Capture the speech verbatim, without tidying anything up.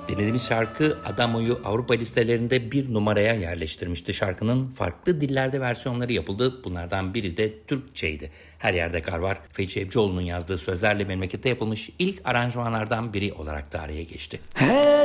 Dinlediğimiz şarkı Adamo'yu Avrupa listelerinde bir numaraya yerleştirmişti. Şarkının farklı dillerde versiyonları yapıldı. Bunlardan biri de Türkçeydi. Her Yerde Kar Var, Feyci Cebcioğlu'nun yazdığı sözlerle memlekette yapılmış ilk aranjmanlardan biri olarak tarihe geçti. Her